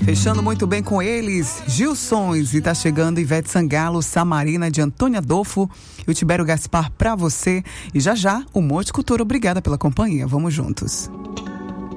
Fechando muito bem com eles, Gilsons, e tá chegando Ivete Sangalo, Samarina, de Antônio Adolfo e o Tibério Gaspar pra você. E já já, o Monte Cultura. Obrigada pela companhia, vamos juntos.